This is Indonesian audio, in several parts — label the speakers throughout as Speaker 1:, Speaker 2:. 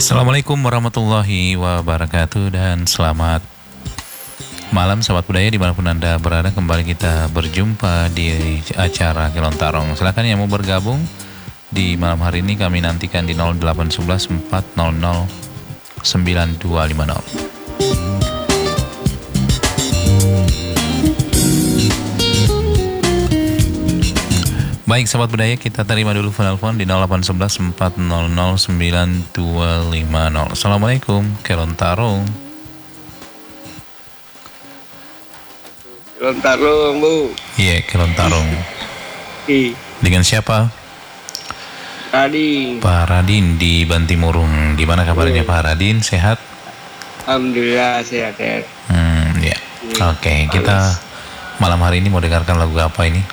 Speaker 1: Assalamualaikum warahmatullahi wabarakatuh dan selamat malam sahabat budaya dimanapun Anda berada. Kembali kita berjumpa di acara Kelontarong. Silakan yang mau bergabung di malam hari ini, kami nantikan di 0811 400 9250. Baik sahabat budaya, kita terima dulu penelpon di 0811 400 9250. Assalamualaikum, Kelontarong.
Speaker 2: Kelontarong, Bu.
Speaker 1: Iya, Kelontarong.
Speaker 2: Iya.
Speaker 1: Dengan siapa?
Speaker 2: Radin.
Speaker 1: Pak Radin di Bantimurung. Gimana kabarnya Pak Radin? Sehat?
Speaker 2: Alhamdulillah sehat.
Speaker 1: Ya. Oke, kita malam hari ini mau dengarkan lagu apa ini?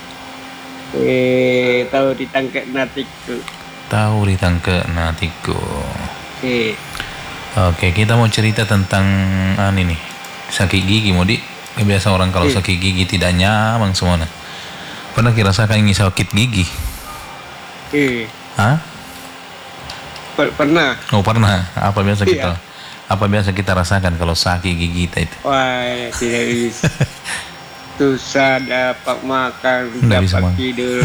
Speaker 2: Tahu ditangkap natiku.
Speaker 1: Tahu ditangkap natiku.
Speaker 2: Oke,
Speaker 1: kita mau cerita tentang ini nih, sakit gigi, Modi. Biasa orang kalau sakit gigi tidak nyaman semuanya. Pernah dirasakan ini sakit gigi? Hah?
Speaker 2: Pernah.
Speaker 1: Oh pernah. Apa biasa kita rasakan kalau sakit gigi kita itu?
Speaker 2: Wah, tidak bisa. Susah dapat makan,
Speaker 1: Nggak
Speaker 2: dapat tidur.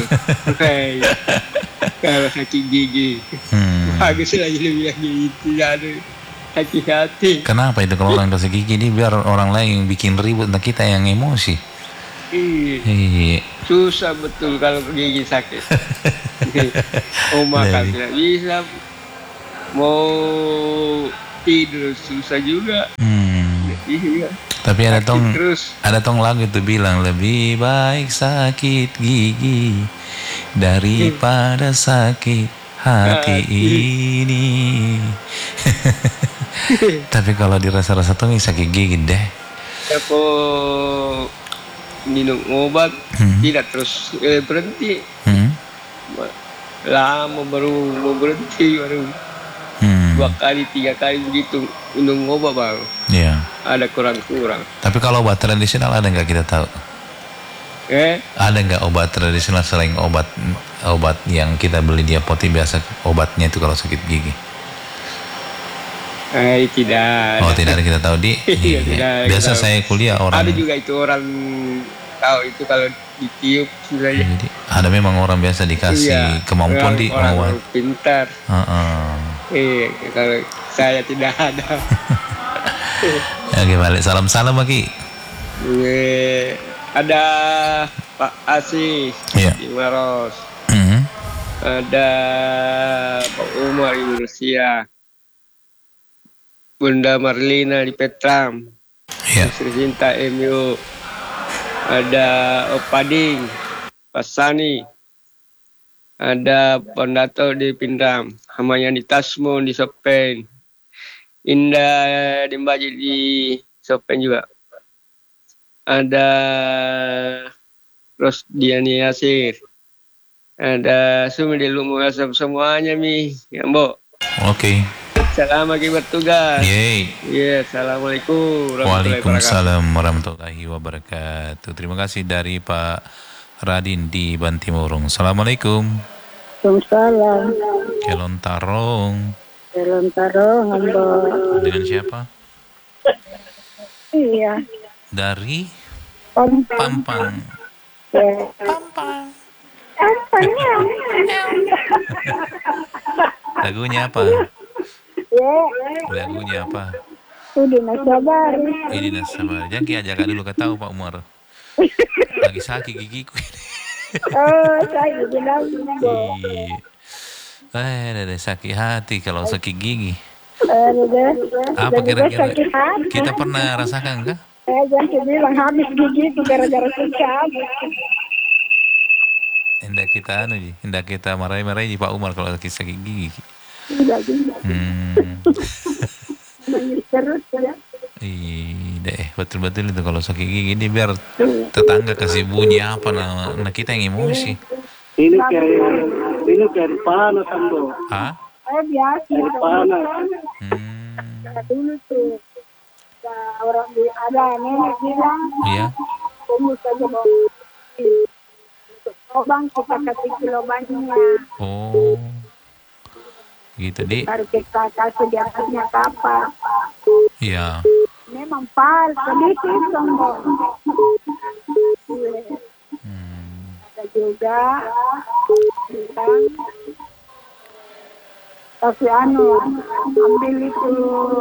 Speaker 2: Kalau sakit gigi, bagus lagi lebih gitu. Sakit hati.
Speaker 1: Kenapa itu kalau orang kasih gigi ini biar orang lain yang bikin ribut, nah kita yang emosi.
Speaker 2: Iya. Susah betul kalau gigi sakit. Mau makan tidak bisa, mau tidur susah juga. Iya.
Speaker 1: Tapi ada tong lagu itu bilang lebih baik sakit gigi daripada sakit hati ini. Tapi kalau dirasa-rasa tuh sakit gigi deh.
Speaker 2: Aku minum obat tidak terus berhenti. Lama baru mau berhenti baru. 2 kali 3 kali begitu minum obat baru.
Speaker 1: Iya.
Speaker 2: Ada kurang-kurang.
Speaker 1: Tapi kalau obat tradisional ada nggak kita tahu? Ada nggak obat tradisional selain obat yang kita beli di apotek biasa, obatnya itu kalau sakit gigi?
Speaker 2: Tidak.
Speaker 1: Oh tidak ada kita tahu di.
Speaker 2: Iya. Tidak,
Speaker 1: biasa saya kuliah orang.
Speaker 2: Ada juga itu orang tahu itu kalau ditiup saja.
Speaker 1: Jadi ada memang orang biasa dikasih kemampuan di
Speaker 2: orang pintar. Kalau saya tidak ada.
Speaker 1: Oke, balik salam lagi.
Speaker 2: Ada Pak Asis di Maros. Ada Pak Umar di Rusia. Bunda Marlina di Petram. Sri Sinta MU. Ada Opading, Pak Sani. Ada Pondato di Pindam, Hamanya di Tasmun di Sopen, Indah di Mbaji di Sopen juga. Ada Rosdiani Yasir. Ada Sumi di Lumu Asap semuanya ya Mbok.
Speaker 1: Oke.
Speaker 2: Selamat bertugas.
Speaker 1: Iya.
Speaker 2: Assalamualaikum.
Speaker 1: Waalaikumsalam warahmatullahi wabarakatuh. Terima kasih dari Pak Radin di Bantimurung. Assalamualaikum.
Speaker 3: Waalaikumsalam.
Speaker 1: Kelontarong,
Speaker 3: Mbak.
Speaker 1: dengan siapa?
Speaker 3: Iya.
Speaker 1: Dari
Speaker 3: Pampang.
Speaker 1: Pampang.
Speaker 3: Apanya?
Speaker 1: Lagunya apa? Lagunya apa? Ini sabar. Jangan ajak dulu ke tahu Pak Umar. Lagi sakit gigiku ini.
Speaker 3: Sakit
Speaker 1: gigi. Sakit hati kalau sakit gigi. Apa kira-kira kita pernah rasakan kah?
Speaker 3: Jangan bilang habis gigi itu gara-gara susah.
Speaker 1: Hendak kita marahi Pak Umar kalau lagi sakit gigi.
Speaker 3: Terus ya.
Speaker 1: Iya, betul-betul itu kalau sakit gigi ini biar tetangga kasih bunyi apa, nah kita yang emosi.
Speaker 4: Ini kayak panas Ambo.
Speaker 1: Hah?
Speaker 3: Biasa.
Speaker 4: Panas.
Speaker 3: Dulu tuh orang ada nenek bilang.
Speaker 1: Iya.
Speaker 3: Kamu saja bawa lobang kita kasih lobangnya.
Speaker 1: Oh. Gitu, Di.
Speaker 3: Baru kita kasih di atasnya kapas.
Speaker 1: Iya.
Speaker 3: Memang pas, sedikit sombong. Ada juga bilang, tapi ambil itu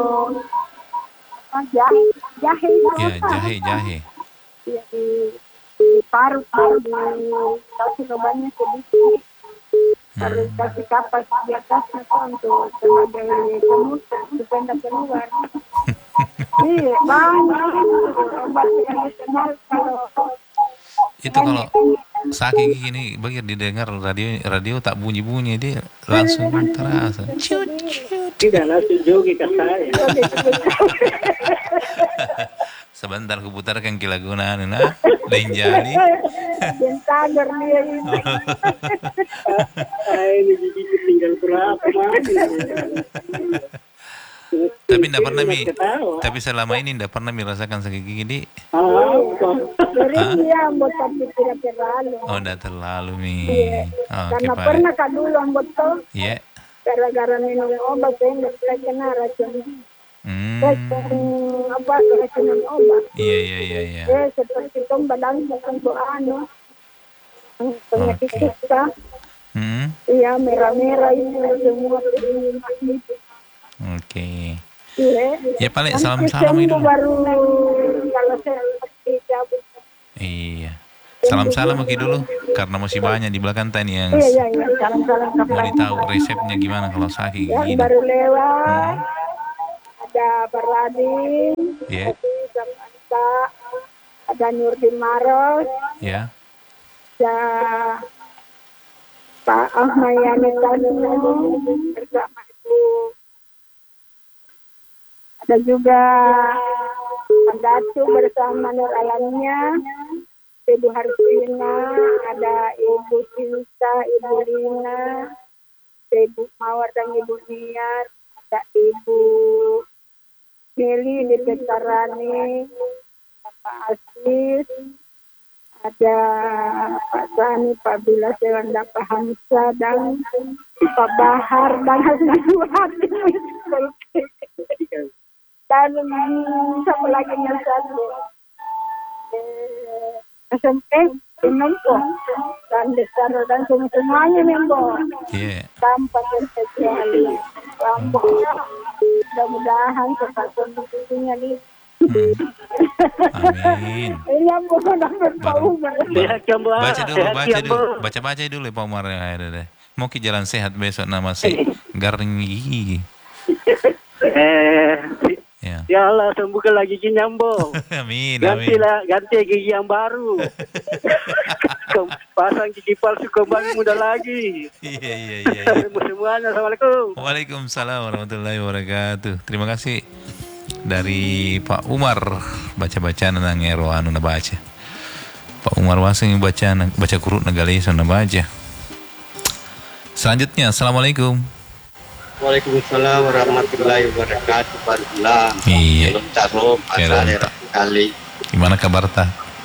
Speaker 3: apa, jahe.
Speaker 1: Iya, jahe.
Speaker 3: Ya, diparut, dikasih lubangnya sedikit. Baru kasih kapas di atasnya untuk sebagai semut supaya tidak keluar. Iya, banyak obat tradisional
Speaker 1: Itu kalau sakit gini, bagi didengar radio tak bunyi dia langsung terasa.
Speaker 4: Tidak langsung joget ke saya.
Speaker 1: Sebentar kuputarkan lagunan nah, Lenjali.
Speaker 3: dan tagar dia ini.
Speaker 4: Saya ini gigi tinggal berapa lagi.
Speaker 1: Tapi tidak pernah tapi selama ini tidak pernah merasakan sakit gigi, Di.
Speaker 3: Sering dia ambot tapi tidak terlalu.
Speaker 1: Oh, tidak terlalu nih.
Speaker 3: Iya. Karena pernah kan dulu ambot tuh.
Speaker 1: Iya.
Speaker 3: Gara-gara minum obat saya nggak kena racun. Racunan obat.
Speaker 1: Iya.
Speaker 3: Seperti itu badan untuk penyakit kita. Iya, merah-merah ini semua itu.
Speaker 1: Oke.
Speaker 3: Iya.
Speaker 1: Ya paling salam-salam itu.
Speaker 3: Baru kalau saya seperti cabut.
Speaker 1: Iya. Salam-salam Oki dulu karena masih banyak di belakang tadi yang
Speaker 3: Iya. Salam-salam.
Speaker 1: mau ditahu resepnya gimana kalau sakit
Speaker 3: Yang
Speaker 1: gini.
Speaker 3: baru lewat ada Baradin,
Speaker 1: Iya.
Speaker 3: ada ada Nurdin Maros,
Speaker 1: Ya.
Speaker 3: ada Pak Ahmayani Tanu bersama Ibu. Ada juga Pak Datu bersama Nur Alamnya, Ibu Harsina, ada Ibu Sinta, Ibu Lina, Ibu Mawar dan Ibu Niar, ada Ibu Meli di Petarani, Pak Asis, ada Pak Sani, Pak Bila Sewanda, Pak Hamzah, dan Pak Bahar, dan Hasan Hati. Dan siapa lagi yang satu? SMP, Mempo, dan Desa dan semuanya Mempo.
Speaker 1: Iya.
Speaker 3: Tanpa terkecuali. Lambungnya, mudah-mudahan tetap kondisinya nih.
Speaker 1: Amin.
Speaker 3: Iya, bukan dapat
Speaker 1: Baru-
Speaker 4: Baca dulu.
Speaker 1: Baca dulu Pak Umar. Mau ke jalan sehat besok nama si garing gigi. Ya.
Speaker 4: Ya Allah, sembuhkan lagi gigi nyambung.
Speaker 1: Amin.
Speaker 4: Ganti gigi yang baru. Pasang gigi palsu kembali muda lagi.
Speaker 1: Iya.
Speaker 4: Semuanya, Assalamualaikum.
Speaker 1: Waalaikumsalam warahmatullahi wabarakatuh. Terima kasih dari Pak Umar baca tentang ero anu na baca. Pak Umar Waseng baca kurut nagalesa na baca. Selanjutnya, Assalamualaikum.
Speaker 2: Waalaikumsalam warahmatullahi wabarakatuh. Barulah.
Speaker 1: Iya.
Speaker 2: Taruh
Speaker 1: Kelontar.
Speaker 2: kali.
Speaker 1: Gimana kabar ta?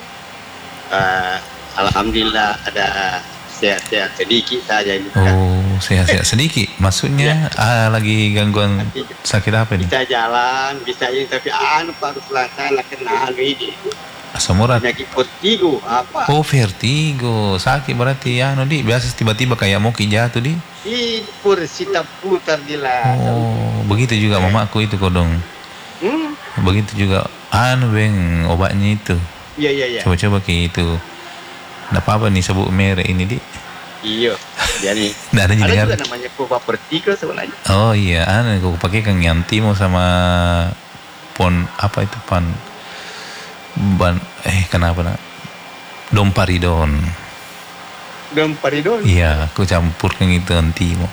Speaker 2: Alhamdulillah ada sehat-sehat sedikit saja ini.
Speaker 1: Oh, sehat-sehat sedikit. Maksudnya lagi gangguan sakit apa nih?
Speaker 2: Bisa jalan, bisa ini tapi baru selesai kena ini.
Speaker 1: Asam urat.
Speaker 2: Penyakit vertigo apa?
Speaker 1: Oh, vertigo. Sakit berarti Di. Biasa tiba-tiba kayak mau jatuh Di.
Speaker 2: Sita putar di lah.
Speaker 1: Oh, begitu juga mamaku itu kodong. Begitu juga beng obatnya itu.
Speaker 2: Iya.
Speaker 1: Coba-coba kayak itu. Nggak apa-apa nih sebut merek ini Di.
Speaker 2: Iya. Jadi
Speaker 1: Nggak ada
Speaker 2: ada
Speaker 1: dengar.
Speaker 2: juga namanya kuva vertigo sebenarnya.
Speaker 1: Oh iya, aku pakai Kang Yantimo sama apa itu kenapa nak? Domparidon.
Speaker 2: Domparidon.
Speaker 1: Iya, aku campurkan itu Antimo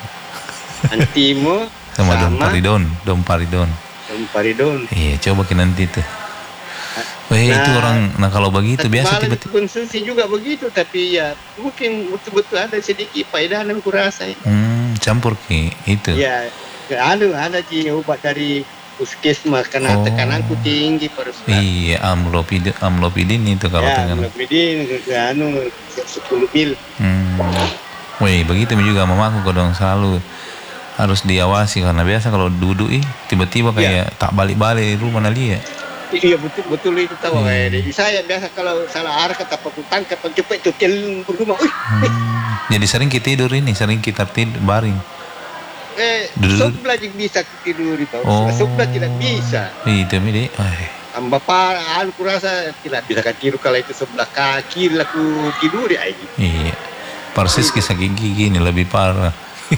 Speaker 1: sama Domparidon. Iya, coba ke nanti tuh. Itu orang, kalau begitu biasa tiba-tiba.
Speaker 2: Konsumsi juga begitu, tapi ya mungkin betul-betul ada sedikit faedah yang kurasa.
Speaker 1: Campur ke itu.
Speaker 2: Ya, ada obat dari puskesmas karena tekananku tinggi pada saat.
Speaker 1: Iya, amlopidin itu kalau tekan.
Speaker 2: Amlopidin 10 pil.
Speaker 1: Begitu juga mamaku kodong selalu harus diawasi karena biasa kalau duduk tiba-tiba kayak tak balik-balik rumah Nalia.
Speaker 5: Iya betul itu tahu kayak saya biasa kalau salah arah kata pekutan kapan cepet itu telur rumah.
Speaker 1: Jadi sering kita tidur baring.
Speaker 5: Sebelah yang bisa tidur itu. Sebelah tidak bisa.
Speaker 1: Itu midi.
Speaker 5: Bapak aku rasa tidak bisa tidur kalau itu sebelah kaki laku tidur ya ini.
Speaker 1: Iya. Persis kisah gigi ini lebih parah.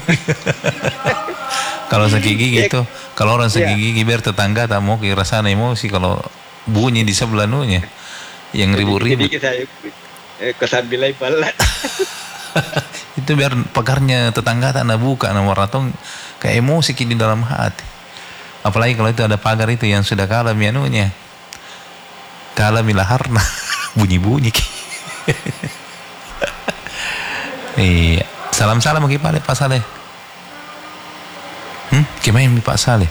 Speaker 1: Kalau sakit gigi itu, kalau orang sakit gigi biar tetangga tak mau kira sana emosi kalau bunyi di sebelah nunya yang ribut-ribut.
Speaker 5: Jadi saya kesambilai balat.
Speaker 1: Itu biar pagarnya tetangga tak nak buka nomor ratong kayak emosi kini dalam hati. Apalagi kalau itu ada pagar itu yang sudah kalah mianunya, kalah milaharna bunyi-bunyi. Iya. Salam-salam bagi Pak Saleh. Gimana Pak Saleh?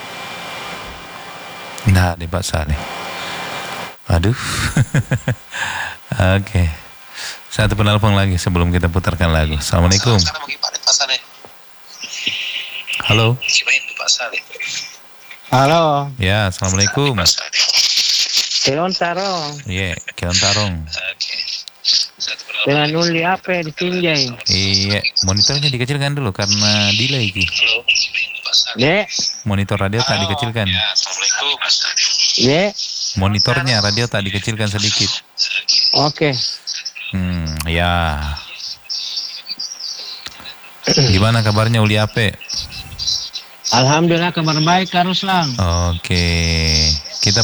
Speaker 1: Nah, di Pak Saleh. Aduh. Oke. Satu penelpon lagi sebelum kita putarkan lagu. Assalamualaikum. Halo.
Speaker 6: Halo.
Speaker 1: Ya, assalamualaikum.
Speaker 6: Kilon Tarong.
Speaker 1: Iya, Kilon Tarong.
Speaker 6: Dengan uli apa ditinjai?
Speaker 1: Iya, monitornya dikecilkan dulu karena delay ki.
Speaker 6: Dek.
Speaker 1: Monitor radio tak dikecilkan.
Speaker 6: Dek.
Speaker 1: Monitornya radio tak dikecilkan sedikit.
Speaker 6: Oke.
Speaker 1: Ya. Gimana kabarnya Uli Ape?
Speaker 6: Alhamdulillah kabar baik Kak Ruslan.
Speaker 1: Oke.